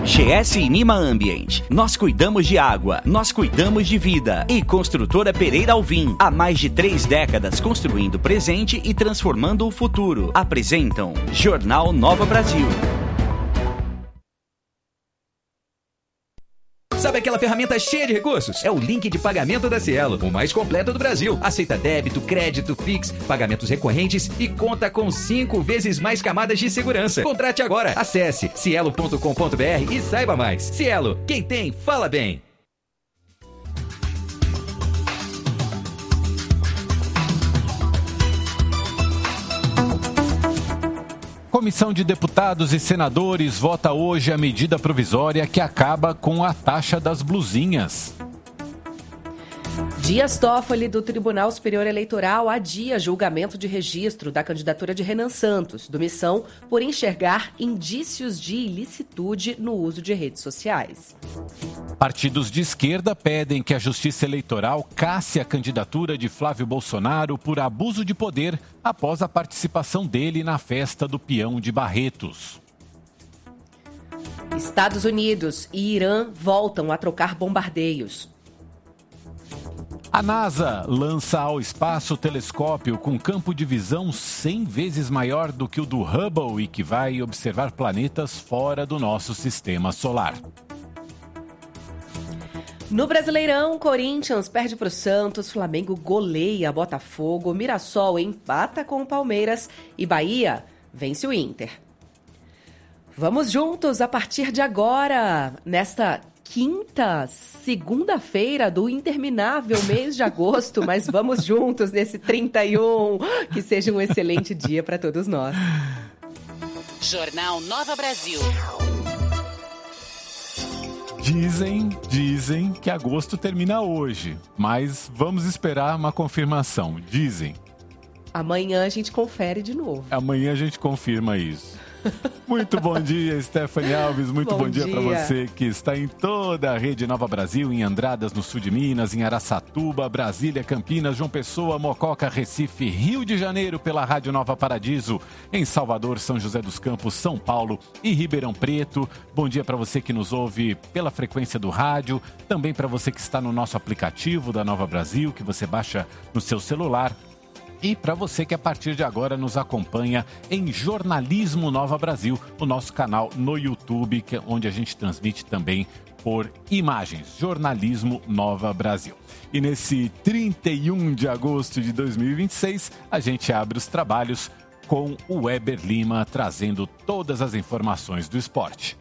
GS Inima Ambient. Nós cuidamos de água, nós cuidamos de vida. E Construtora Pereira Alvim. Há mais de 3 décadas construindo o presente e transformando o futuro. Apresentam Jornal Nova Brasil. Sabe aquela ferramenta cheia de recursos? É o link de pagamento da Cielo, o mais completo do Brasil. Aceita débito, crédito, Pix, pagamentos recorrentes e conta com 5 vezes mais camadas de segurança. Contrate agora. Acesse cielo.com.br e saiba mais. Cielo, quem tem, fala bem. Comissão de Deputados e Senadores vota hoje a medida provisória que acaba com a taxa das blusinhas. Dias Toffoli, do Tribunal Superior Eleitoral, adia julgamento de registro da candidatura de Renan Santos, do Missão, por enxergar indícios de ilicitude no uso de redes sociais. Partidos de esquerda pedem que a Justiça Eleitoral casse a candidatura de Flávio Bolsonaro por abuso de poder após a participação dele na festa do peão de Barretos. Estados Unidos e Irã voltam a trocar bombardeios. A NASA lança ao espaço o telescópio com campo de visão 100 vezes maior do que o do Hubble e que vai observar planetas fora do nosso sistema solar. No Brasileirão, Corinthians perde para o Santos, Flamengo goleia Botafogo, Mirassol empata com o Palmeiras e Bahia vence o Inter. Vamos juntos a partir de agora, nesta segunda-feira do interminável mês de agosto, mas vamos juntos nesse 31, que seja um excelente dia para todos nós. Jornal Nova Brasil. Dizem que agosto termina hoje, mas vamos esperar uma confirmação. Dizem. Amanhã a gente confere de novo. Amanhã a gente confirma isso. Muito bom dia, Stephanie Alves. Muito bom dia para você que está em toda a rede Nova Brasil, em Andradas, no sul de Minas, em Araçatuba, Brasília, Campinas, João Pessoa, Mococa, Recife, Rio de Janeiro, pela Rádio Nova Paradiso, em Salvador, São José dos Campos, São Paulo e Ribeirão Preto. Bom dia para você que nos ouve pela frequência do rádio, também para você que está no nosso aplicativo da Nova Brasil, que você baixa no seu celular. E para você que a partir de agora nos acompanha em Jornalismo Nova Brasil, o nosso canal no YouTube, onde a gente transmite também por imagens, Jornalismo Nova Brasil. E nesse 31 de agosto de 2026, a gente abre os trabalhos com o Weber Lima, trazendo todas as informações do esporte.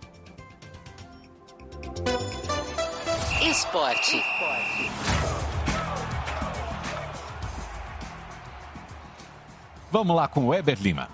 Esporte. Vamos lá com o Weber Lima.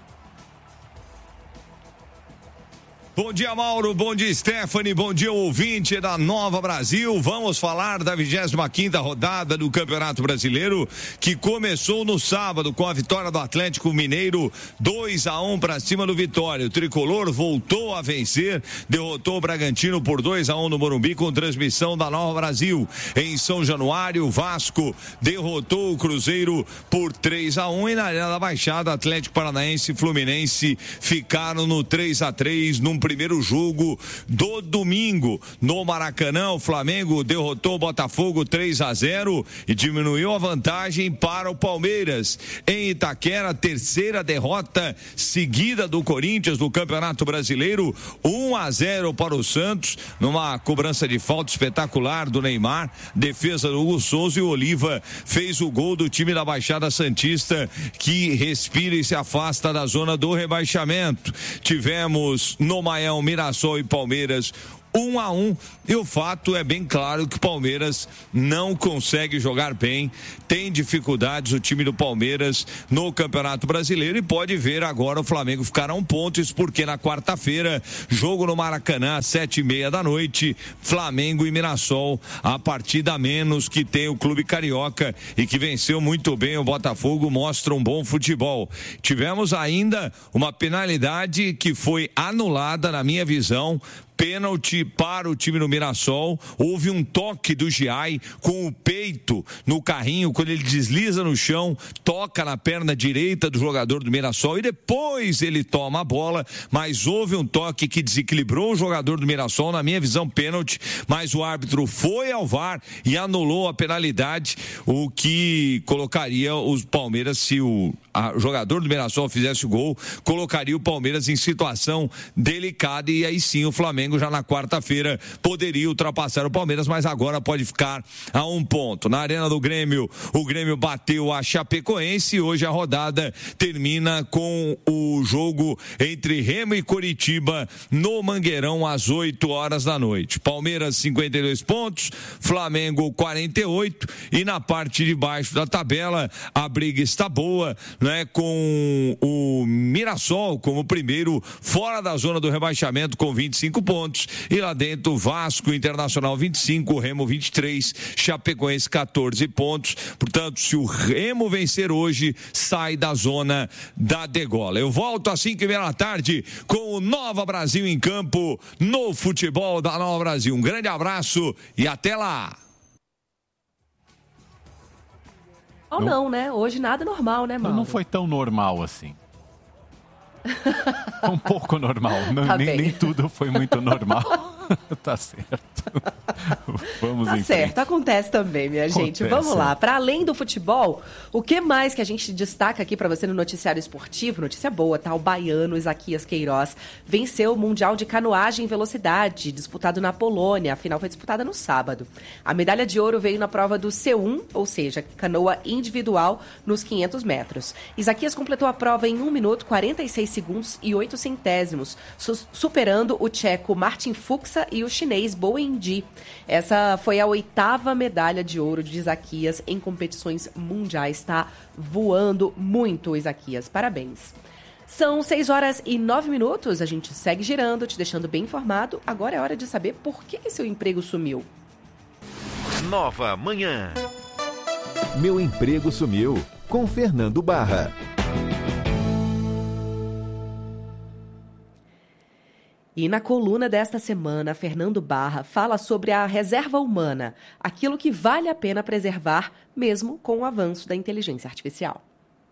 Bom dia, Mauro. Bom dia, Stephanie. Bom dia, ouvinte da Nova Brasil. Vamos falar da 25ª rodada do Campeonato Brasileiro, que começou no sábado com a vitória do Atlético Mineiro 2-1 para cima do Vitória. O tricolor voltou a vencer, derrotou o Bragantino por 2-1 no Morumbi com transmissão da Nova Brasil. Em São Januário, o Vasco derrotou o Cruzeiro por 3-1 e na Arena da Baixada, Atlético Paranaense e Fluminense ficaram no 3-3 num primeiro jogo do domingo. No Maracanã, o Flamengo derrotou o Botafogo 3-0 e diminuiu a vantagem para o Palmeiras. Em Itaquera, terceira derrota seguida do Corinthians no Campeonato Brasileiro, 1-0 para o Santos, numa cobrança de falta espetacular do Neymar, defesa do Hugo Souza, e o Oliva fez o gol do time da Baixada Santista, que respira e se afasta da zona do rebaixamento. Tivemos no Maião, Mirassol e Palmeiras 1-1, e o fato é bem claro que o Palmeiras não consegue jogar bem, tem dificuldades o time do Palmeiras no Campeonato Brasileiro, e pode ver agora o Flamengo ficar a 1 ponto, isso porque na quarta-feira, jogo no Maracanã às 7h30 da noite, Flamengo e Mirassol, a partida a menos que tem o Clube Carioca e que venceu muito bem o Botafogo, mostra um bom futebol. Tivemos ainda uma penalidade que foi anulada, na minha visão, pênalti para o time do Mirassol. Houve um toque do Giai com o peito no carrinho, quando ele desliza no chão, toca na perna direita do jogador do Mirassol e depois ele toma a bola, mas houve um toque que desequilibrou o jogador do Mirassol, na minha visão pênalti, mas o árbitro foi ao VAR e anulou a penalidade, o que colocaria os Palmeiras, se o jogador do Mirassol fizesse o gol, colocaria o Palmeiras em situação delicada e aí sim o Flamengo já na quarta-feira poderia ultrapassar o Palmeiras, mas agora pode ficar a 1 ponto. Na Arena do Grêmio, o Grêmio bateu a Chapecoense e hoje a rodada termina com o jogo entre Remo e Coritiba no Mangueirão às 8 horas da noite. Palmeiras 52 pontos, Flamengo 48 e na parte de baixo da tabela a briga está boa, né, com o Mirassol como primeiro fora da zona do rebaixamento com 25 pontos e lá dentro Vasco, Internacional 25, Remo 23, Chapecoense 14 pontos. Portanto, se o Remo vencer hoje, sai da zona da degola. Eu volto às 5h30 com o Nova Brasil em campo no futebol da Nova Brasil. Um grande abraço e até lá! Não, né? Hoje nada normal, né, Mauro? Não foi tão normal assim. Um pouco normal. Não, Tá nem tudo foi muito normal. Tá certo. Vamos em frente. Tá certo, acontece também, minha gente. Vamos lá. Para além do futebol, o que mais que a gente destaca aqui para você no noticiário esportivo? Notícia boa, tá? O baiano Isaquias Queiroz venceu o Mundial de Canoagem em Velocidade, disputado na Polônia. A final foi disputada no sábado. A medalha de ouro veio na prova do C1, ou seja, canoa individual nos 500 metros. Isaquias completou a prova em 1 minuto, 46 segundos e 8 centésimos, superando o tcheco Martin Fuxa e o chinês Bo Yin-ji. Essa foi a 8ª medalha de ouro de Isaquias em competições mundiais. Está voando muito, Isaquias. Parabéns. São 6h09. A gente segue girando, te deixando bem informado. Agora é hora de saber por que seu emprego sumiu. Nova Manhã. Meu emprego sumiu, com Fernando Barra. E na coluna desta semana, Fernando Barra fala sobre a reserva humana, aquilo que vale a pena preservar, mesmo com o avanço da inteligência artificial.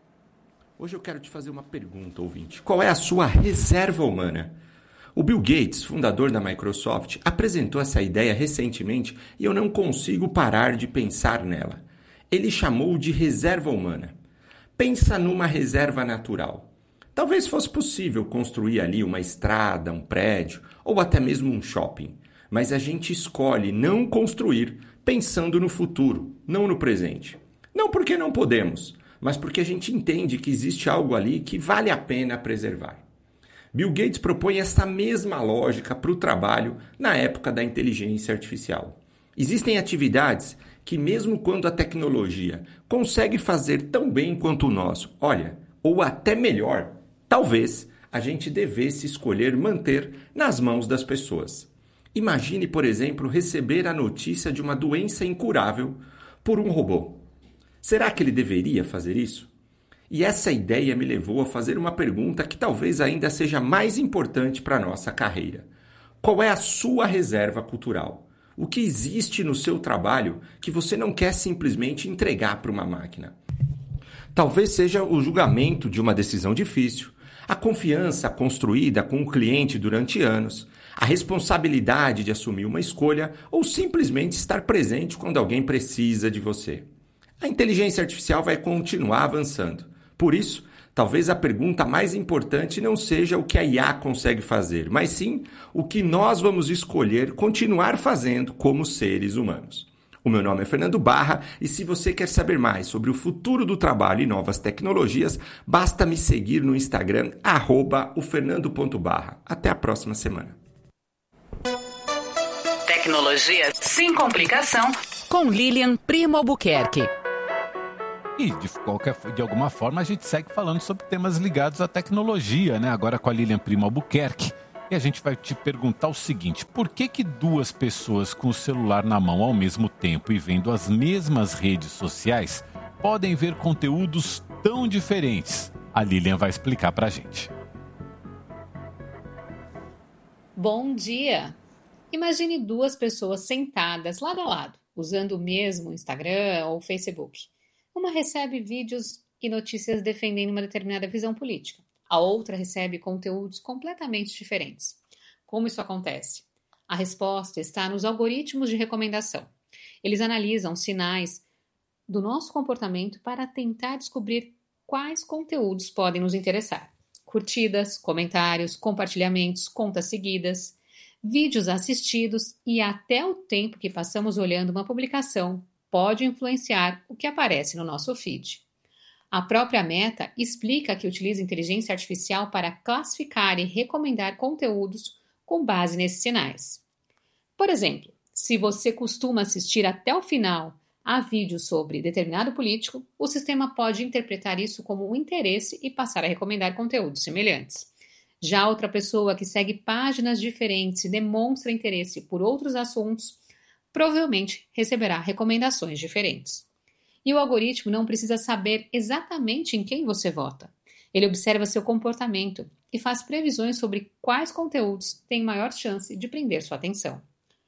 Hoje eu quero te fazer uma pergunta, ouvinte. Qual é a sua reserva humana? O Bill Gates, fundador da Microsoft, apresentou essa ideia recentemente e eu não consigo parar de pensar nela. Ele chamou de reserva humana. Pensa numa reserva natural. Talvez fosse possível construir ali uma estrada, um prédio ou até mesmo um shopping. Mas a gente escolhe não construir pensando no futuro, não no presente. Não porque não podemos, mas porque a gente entende que existe algo ali que vale a pena preservar. Bill Gates propõe essa mesma lógica para o trabalho na época da inteligência artificial. Existem atividades que, mesmo quando a tecnologia consegue fazer tão bem quanto o nosso, ou até melhor, talvez a gente devesse escolher manter nas mãos das pessoas. Imagine, por exemplo, receber a notícia de uma doença incurável por um robô. Será que ele deveria fazer isso? E essa ideia me levou a fazer uma pergunta que talvez ainda seja mais importante para a nossa carreira. Qual é a sua reserva cultural? O que existe no seu trabalho que você não quer simplesmente entregar para uma máquina? Talvez seja o julgamento de uma decisão difícil, a confiança construída com o cliente durante anos, a responsabilidade de assumir uma escolha ou simplesmente estar presente quando alguém precisa de você. A inteligência artificial vai continuar avançando. Por isso, talvez a pergunta mais importante não seja o que a IA consegue fazer, mas sim o que nós vamos escolher continuar fazendo como seres humanos. O meu nome é Fernando Barra e se você quer saber mais sobre o futuro do trabalho e novas tecnologias, basta me seguir no Instagram, @ofernando.barra. Até a próxima semana. Tecnologia sem complicação com Lilian Primo Albuquerque. E de alguma forma a gente segue falando sobre temas ligados à tecnologia, né? Agora com a Lilian Primo Albuquerque. E a gente vai te perguntar o seguinte: por que duas pessoas com o celular na mão ao mesmo tempo e vendo as mesmas redes sociais podem ver conteúdos tão diferentes? A Lilian vai explicar pra gente. Bom dia! Imagine duas pessoas sentadas lado a lado, usando o mesmo Instagram ou Facebook. Uma recebe vídeos e notícias defendendo uma determinada visão política. A outra recebe conteúdos completamente diferentes. Como isso acontece? A resposta está nos algoritmos de recomendação. Eles analisam sinais do nosso comportamento para tentar descobrir quais conteúdos podem nos interessar. Curtidas, comentários, compartilhamentos, contas seguidas, vídeos assistidos e até o tempo que passamos olhando uma publicação pode influenciar o que aparece no nosso feed. A própria Meta explica que utiliza inteligência artificial para classificar e recomendar conteúdos com base nesses sinais. Por exemplo, se você costuma assistir até o final a vídeos sobre determinado político, o sistema pode interpretar isso como um interesse e passar a recomendar conteúdos semelhantes. Já outra pessoa que segue páginas diferentes e demonstra interesse por outros assuntos, provavelmente receberá recomendações diferentes. E o algoritmo não precisa saber exatamente em quem você vota. Ele observa seu comportamento e faz previsões sobre quais conteúdos têm maior chance de prender sua atenção.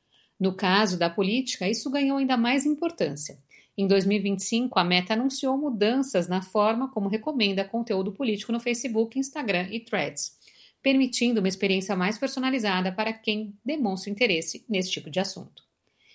No caso da política, isso ganhou ainda mais importância. Em 2025, a Meta anunciou mudanças na forma como recomenda conteúdo político no Facebook, Instagram e Threads, permitindo uma experiência mais personalizada para quem demonstra interesse nesse tipo de assunto.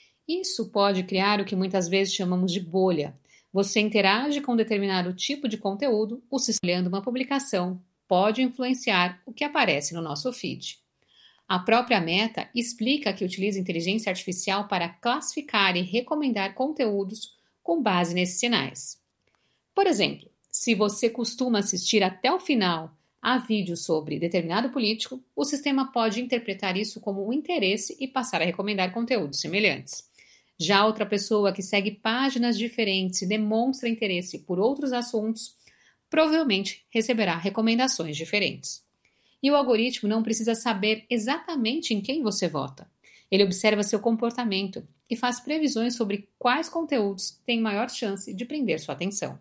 Isso pode criar o que muitas vezes chamamos de bolha. Você interage com determinado tipo de conteúdo, o sistema olhando uma publicação pode influenciar o que aparece no nosso feed. A própria Meta explica que utiliza inteligência artificial para classificar e recomendar conteúdos com base nesses sinais. Por exemplo, se você costuma assistir até o final a vídeos sobre determinado político, o sistema pode interpretar isso como um interesse e passar a recomendar conteúdos semelhantes. Já outra pessoa que segue páginas diferentes e demonstra interesse por outros assuntos, provavelmente receberá recomendações diferentes. E o algoritmo não precisa saber exatamente em quem você vota. Ele observa seu comportamento e faz previsões sobre quais conteúdos têm maior chance de prender sua atenção.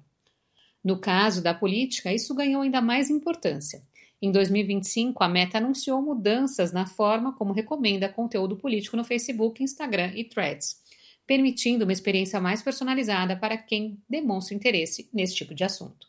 No caso da política, isso ganhou ainda mais importância. Em 2025, a Meta anunciou mudanças na forma como recomenda conteúdo político no Facebook, Instagram e Threads, permitindo uma experiência mais personalizada para quem demonstra interesse nesse tipo de assunto.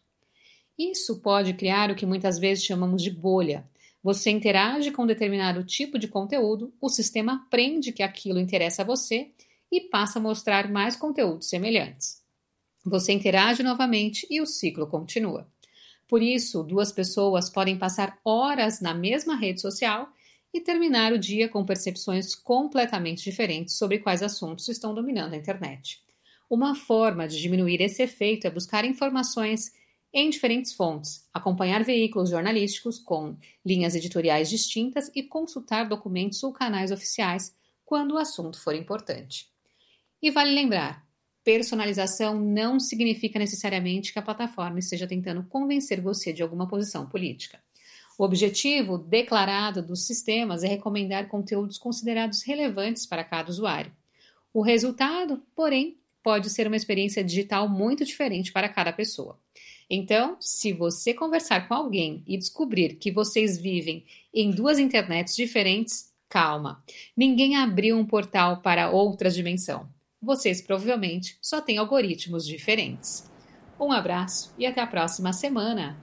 Isso pode criar o que muitas vezes chamamos de bolha. Você interage com determinado tipo de conteúdo, o sistema aprende que aquilo interessa a você e passa a mostrar mais conteúdos semelhantes. Você interage novamente e o ciclo continua. Por isso, duas pessoas podem passar horas na mesma rede social e terminar o dia com percepções completamente diferentes sobre quais assuntos estão dominando a internet. Uma forma de diminuir esse efeito é buscar informações em diferentes fontes, acompanhar veículos jornalísticos com linhas editoriais distintas e consultar documentos ou canais oficiais quando o assunto for importante. E vale lembrar, personalização não significa necessariamente que a plataforma esteja tentando convencer você de alguma posição política. O objetivo declarado dos sistemas é recomendar conteúdos considerados relevantes para cada usuário. O resultado, porém, pode ser uma experiência digital muito diferente para cada pessoa. Então, se você conversar com alguém e descobrir que vocês vivem em duas internets diferentes, calma. Ninguém abriu um portal para outra dimensão. Vocês provavelmente só têm algoritmos diferentes. Um abraço e até a próxima semana.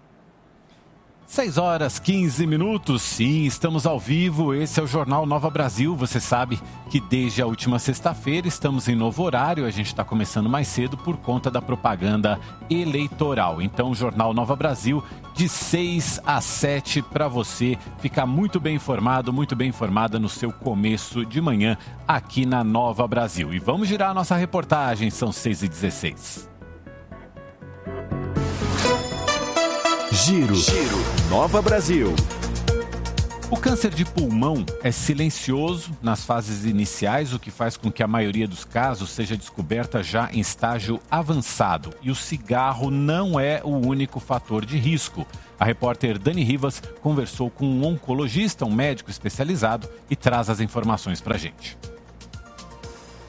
6h15. Sim, estamos ao vivo. Esse é o Jornal Nova Brasil. Você sabe que desde a última sexta-feira estamos em novo horário. A gente está começando mais cedo por conta da propaganda eleitoral. Então, o Jornal Nova Brasil, de 6 às 7, para você ficar muito bem informado, muito bem informada no seu começo de manhã aqui na Nova Brasil. E vamos girar a nossa reportagem. São 6h16. Giro. Nova Brasil. O câncer de pulmão é silencioso nas fases iniciais, o que faz com que a maioria dos casos seja descoberta já em estágio avançado. E o cigarro não é o único fator de risco. A repórter Dani Rivas conversou com um oncologista, um médico especializado, e traz as informações para a gente. Um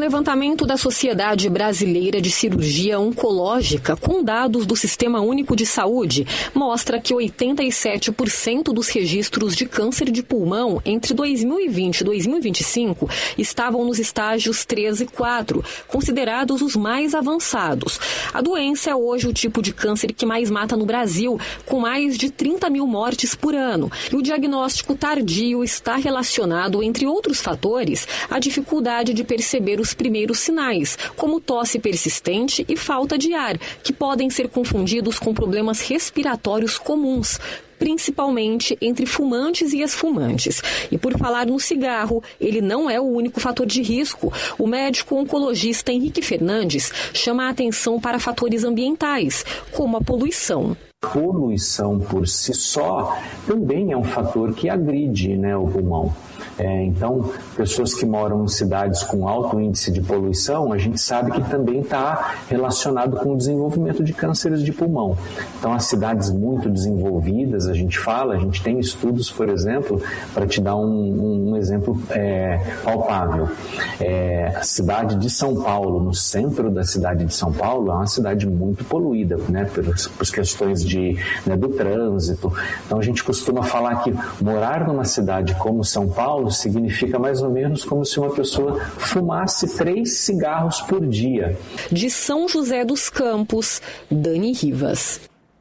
levantamento da Sociedade Brasileira de Cirurgia Oncológica, com dados do Sistema Único de Saúde, mostra que 87% dos registros de câncer de pulmão entre 2020 e 2025 estavam nos estágios 3 e 4, considerados os mais avançados. A doença é hoje o tipo de câncer que mais mata no Brasil, com mais de 30 mil mortes por ano. E o diagnóstico tardio está relacionado, entre outros fatores, à dificuldade de perceber os primeiros sinais, como tosse persistente e falta de ar, que podem ser confundidos com problemas respiratórios comuns, principalmente entre fumantes e ex-fumantes. E por falar no cigarro, ele não é o único fator de risco. O médico oncologista Henrique Fernandes chama a atenção para fatores ambientais, como a poluição. Poluição por si só também é um fator que agride, o pulmão. Então, pessoas que moram em cidades com alto índice de poluição, a gente sabe que também está relacionado com o desenvolvimento de cânceres de pulmão. Então, as cidades muito desenvolvidas, a gente tem estudos, por exemplo, para te dar um exemplo palpável. A cidade de São Paulo, no centro da cidade de São Paulo, é uma cidade muito poluída, por questões do trânsito. Então, a gente costuma falar que morar numa cidade como São Paulo significa mais ou menos como se uma pessoa fumasse 3 cigarros por dia. De São José dos Campos, Dani Rivas.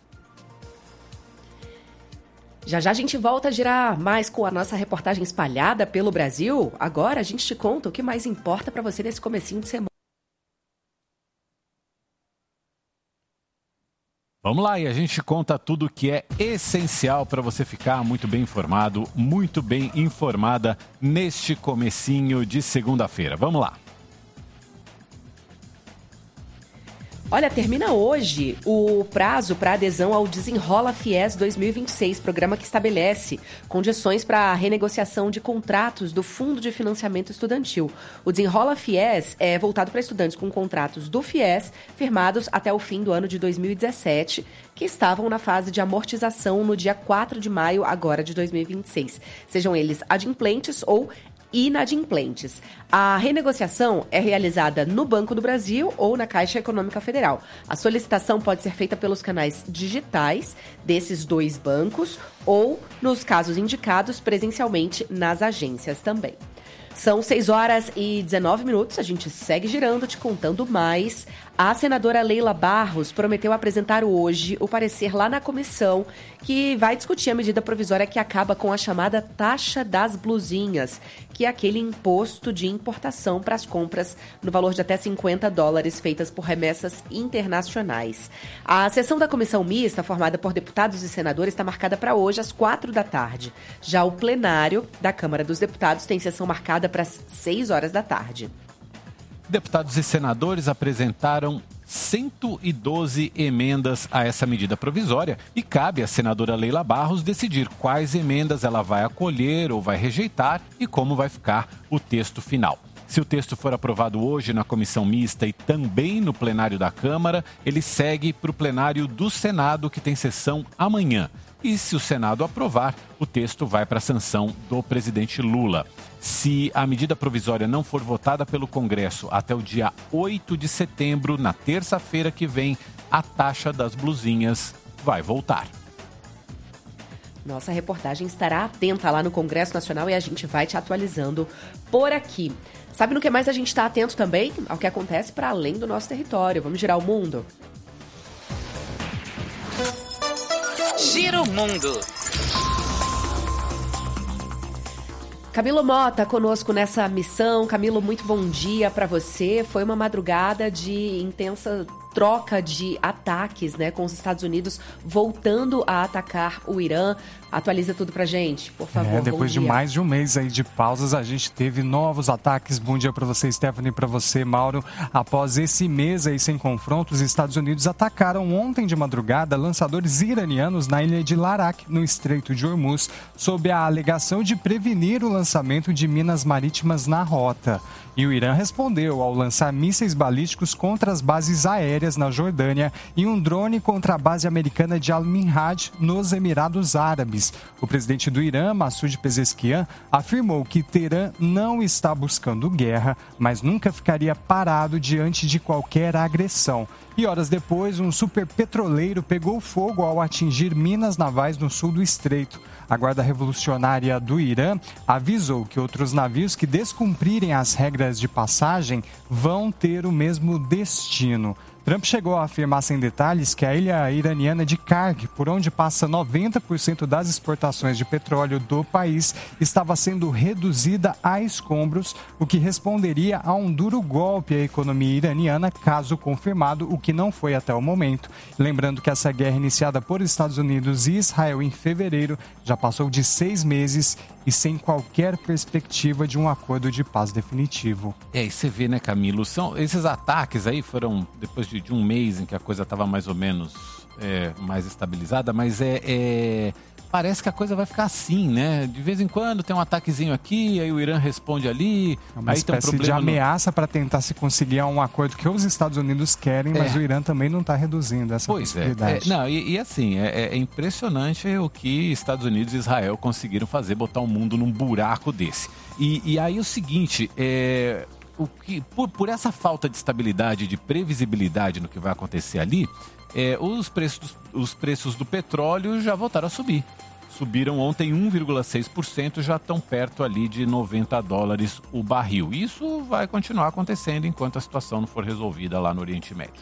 Já a gente volta a girar mais com a nossa reportagem espalhada pelo Brasil. Agora a gente te conta o que mais importa para você nesse comecinho de semana. Vamos lá, e a gente conta tudo que é essencial para você ficar muito bem informado, muito bem informada neste comecinho de segunda-feira. Vamos lá. Olha, termina hoje o prazo para adesão ao Desenrola Fies 2026, programa que estabelece condições para a renegociação de contratos do Fundo de Financiamento Estudantil. O Desenrola Fies é voltado para estudantes com contratos do Fies firmados até o fim do ano de 2017, que estavam na fase de amortização no dia 4 de maio agora de 2026, sejam eles adimplentes ou inadimplentes. A renegociação é realizada no Banco do Brasil ou na Caixa Econômica Federal. A solicitação pode ser feita pelos canais digitais desses 2 bancos ou, nos casos indicados, presencialmente nas agências também. São 6h19, a gente segue girando, te contando mais. A senadora Leila Barros prometeu apresentar hoje o parecer lá na comissão que vai discutir a medida provisória que acaba com a chamada taxa das blusinhas, que é aquele imposto de importação para as compras no valor de até $50 feitas por remessas internacionais. A sessão da comissão mista, formada por deputados e senadores, está marcada para hoje às 4h. Já o plenário da Câmara dos Deputados tem sessão marcada para as 6h. Deputados e senadores apresentaram 112 emendas a essa medida provisória e cabe à senadora Leila Barros decidir quais emendas ela vai acolher ou vai rejeitar e como vai ficar o texto final. Se o texto for aprovado hoje na comissão mista e também no plenário da Câmara, ele segue para o plenário do Senado, que tem sessão amanhã. E se o Senado aprovar, o texto vai para a sanção do presidente Lula. Se a medida provisória não for votada pelo Congresso até o dia 8 de setembro, na terça-feira que vem, a taxa das blusinhas vai voltar. Nossa reportagem estará atenta lá no Congresso Nacional e a gente vai te atualizando por aqui. Sabe no que mais a gente está atento também? Ao que acontece para além do nosso território. Vamos girar o mundo? Gira o mundo. Camilo Mota conosco nessa missão. Camilo, muito bom dia para você. Foi uma madrugada de intensa troca de ataques, com os Estados Unidos voltando a atacar o Irã. Atualiza tudo pra gente, por favor. Depois de mais de um mês aí de pausas, a gente teve novos ataques. Bom dia para você, Stephanie, para você, Mauro. Após esse mês aí sem confrontos, os Estados Unidos atacaram ontem de madrugada lançadores iranianos na ilha de Larak, no Estreito de Hormuz, sob a alegação de prevenir o lançamento de minas marítimas na rota. E o Irã respondeu ao lançar mísseis balísticos contra as bases aéreas aéreas na Jordânia e um drone contra a base americana de Al-Minhaj, nos Emirados Árabes. O presidente do Irã, Massoud Pezeshkian, afirmou que Teherã não está buscando guerra, mas nunca ficaria parado diante de qualquer agressão. E horas depois, um superpetroleiro pegou fogo ao atingir minas navais no sul do estreito. A Guarda Revolucionária do Irã avisou que outros navios que descumprirem as regras de passagem vão ter o mesmo destino. Trump chegou a afirmar sem detalhes que a ilha iraniana de Karg, por onde passa 90% das exportações de petróleo do país, estava sendo reduzida a escombros, o que responderia a um duro golpe à economia iraniana, caso confirmado, o que não foi até o momento. Lembrando que essa guerra iniciada por Estados Unidos e Israel em fevereiro já passou de 6 meses e sem qualquer perspectiva de um acordo de paz definitivo. E você vê, né, Camilo? Esses ataques aí foram depois de um mês em que a coisa estava mais ou menos mais estabilizada, mas parece que a coisa vai ficar assim, né? De vez em quando tem um ataquezinho aqui, aí o Irã responde ali. É uma aí espécie tem um de ameaça para tentar se conseguir um acordo que os Estados Unidos querem, mas o Irã também não está reduzindo essa possibilidade. Assim, é impressionante o que Estados Unidos e Israel conseguiram fazer, botar o mundo num buraco desse. E aí o seguinte, por essa falta de estabilidade, de previsibilidade no que vai acontecer ali, os preços do petróleo já voltaram a subir. Subiram ontem 1,6%, já estão perto ali de $90 o barril. Isso vai continuar acontecendo enquanto a situação não for resolvida lá no Oriente Médio.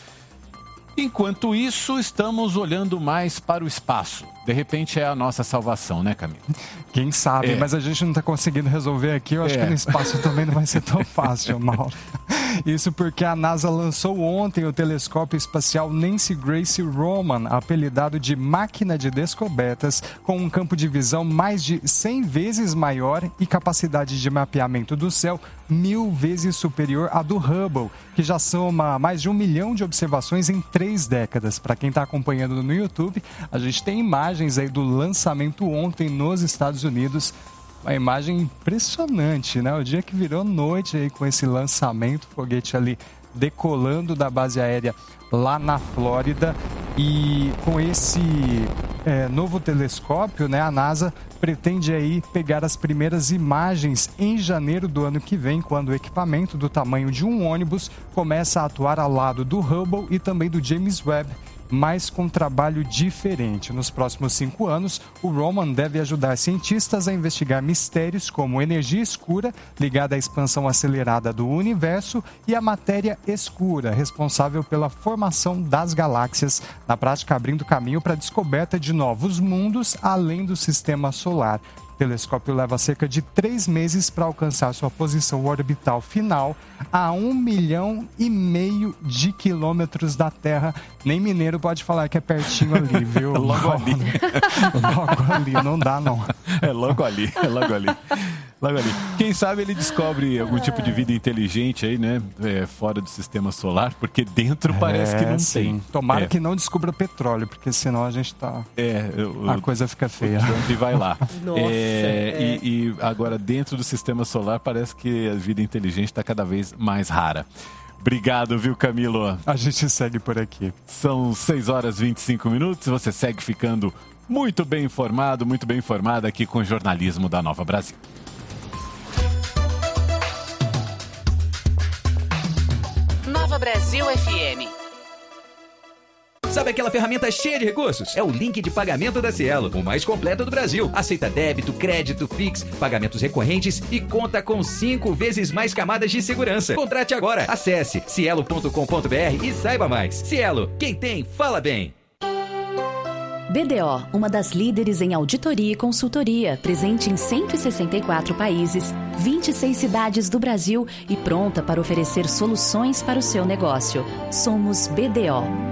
Enquanto isso, estamos olhando mais para o espaço. De repente é a nossa salvação, né, Camilo? Quem sabe, mas a gente não está conseguindo resolver aqui. Eu acho que no espaço também não vai ser tão fácil, Mauro. Isso porque a NASA lançou ontem o telescópio espacial Nancy Grace Roman, apelidado de máquina de descobertas, com um campo de visão mais de 100 vezes maior e capacidade de mapeamento do céu 1000 vezes superior à do Hubble, que já soma mais de 1 milhão de observações em 3 décadas. Para quem está acompanhando no YouTube, a gente tem imagens aí do lançamento ontem nos Estados Unidos. Uma imagem impressionante, né? O dia que virou noite aí com esse lançamento, foguete ali decolando da base aérea lá na Flórida. E com esse novo telescópio, né, a NASA pretende aí pegar as primeiras imagens em janeiro do ano que vem, quando o equipamento do tamanho de um ônibus começa a atuar ao lado do Hubble e também do James Webb, mas com trabalho diferente. Nos próximos 5 anos, o Roman deve ajudar cientistas a investigar mistérios como energia escura, ligada à expansão acelerada do universo, e a matéria escura, responsável pela formação das galáxias, na prática abrindo caminho para a descoberta de novos mundos além do sistema solar. O telescópio leva cerca de 3 meses para alcançar sua posição orbital final a 1,5 milhão de quilômetros da Terra. Nem mineiro pode falar que é pertinho ali, viu? Logo ali. Logo ali, não dá não. É logo ali. Quem sabe ele descobre algum tipo de vida inteligente aí, né? Fora do sistema solar, porque dentro parece que não tem. Tomara que não descubra petróleo, porque senão a gente tá... a coisa fica feia. O Trump vai lá. Nossa. E agora, dentro do sistema solar, parece que a vida inteligente está cada vez mais rara. Obrigado, viu, Camilo? A gente segue por aqui. São 6h25. Você segue ficando muito bem informado, muito bem informada aqui com o jornalismo da Nova Brasil. Nova Brasil FM. Sabe aquela ferramenta cheia de recursos? É o link de pagamento da Cielo, o mais completo do Brasil. Aceita débito, crédito, Pix, pagamentos recorrentes e conta com 5 vezes mais camadas de segurança. Contrate agora. Acesse cielo.com.br e saiba mais. Cielo, quem tem, fala bem. BDO, uma das líderes em auditoria e consultoria, presente em 164 países, 26 cidades do Brasil e pronta para oferecer soluções para o seu negócio. Somos BDO.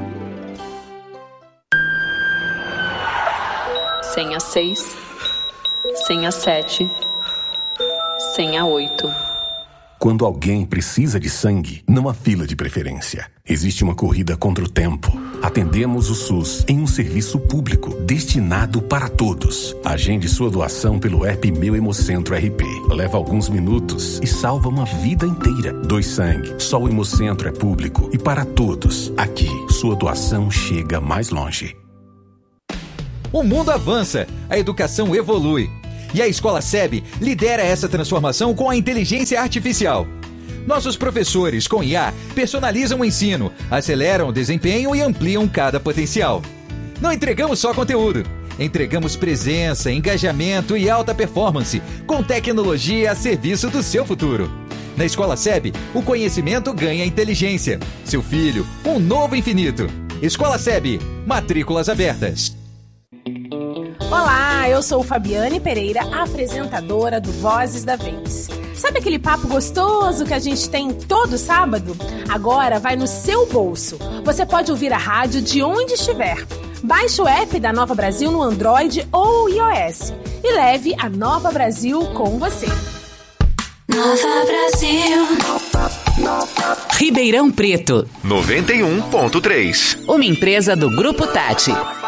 Senha 6, senha 7, senha 8. Quando alguém precisa de sangue, não há fila de preferência. Existe uma corrida contra o tempo. Atendemos o SUS em um serviço público destinado para todos. Agende sua doação pelo app Meu Hemocentro RP. Leva alguns minutos e salva uma vida inteira. Doe sangue. Só o Hemocentro é público e para todos. Aqui, sua doação chega mais longe. O mundo avança, a educação evolui. E a Escola SEB lidera essa transformação com a inteligência artificial. Nossos professores, com IA, personalizam o ensino, aceleram o desempenho e ampliam cada potencial. Não entregamos só conteúdo, entregamos presença, engajamento e alta performance, com tecnologia a serviço do seu futuro. Na Escola SEB, o conhecimento ganha inteligência. Seu filho, um novo infinito. Escola SEB, matrículas abertas. Olá, eu sou Fabiane Pereira, apresentadora do Vozes da Vez. Sabe aquele papo gostoso que a gente tem todo sábado? Agora vai no seu bolso. Você pode ouvir a rádio de onde estiver. Baixe o app da Nova Brasil no Android ou iOS e leve a Nova Brasil com você. Nova Brasil. Ribeirão Preto 91.3. Uma empresa do Grupo Tati.